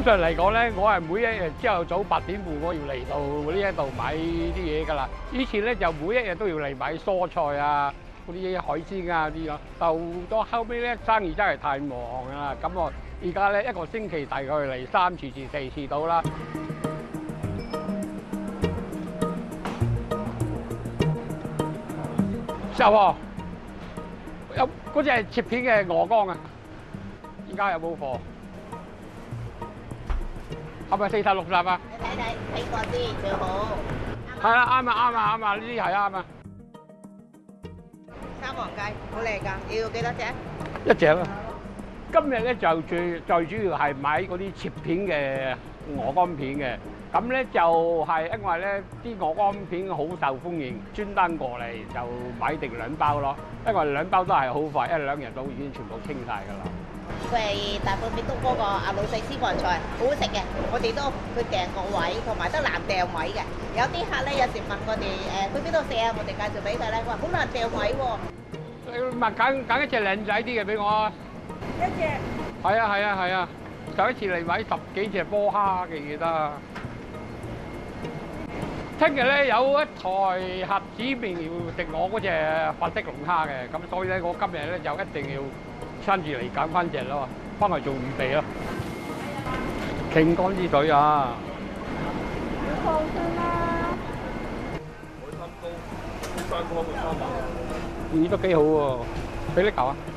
常嚟講咧，我係每一日朝頭早8點半我要嚟到呢一度買啲嘢㗎啦。以前咧就每一日都要嚟買蔬菜啊、嗰啲海鮮啊啲咯。到後尾咧生意真係太忙啦，咁我而家咧一個星期大概嚟3次至4次到啦。就喎，有嗰隻係切片嘅鵝肝啊，而家有冇貨？係咪40、60啊？ 你睇過啲最好。 係啦，啱啊，呢啲係啱啊。 三黃雞好靚㗎，要幾多隻？ 一隻啦。今日咧就最主要係買嗰啲切片嘅鵝肝片嘅，咁咧就係因為咧啲鵝肝片好受歡迎，專登過嚟就買定2包咯。因為2包都係好快，1-2日都已經全部清晒㗎啦。 佢係大埔美督嗰個阿老細私房菜，好好食嘅。我哋都佢訂個位，同埋得難訂位嘅。有啲客咧有時問我哋去邊度食啊，我哋介紹俾佢咧，佢話好難訂位喎。 你咪揀一隻靚仔啲嘅俾我啊！ 一隻。 係啊！上一次嚟買10幾隻波蝦嘅記得。聽日咧有一台盒子麵要食我嗰隻法式龍蝦嘅，咁所以咧我今日咧就一定要親自嚟揀翻隻咯，翻嚟做預備咯。勁乾啲水啊！ 好放心啦。 海參膏，山乾嘅沙板，咦都幾好喎，俾你嚿啊！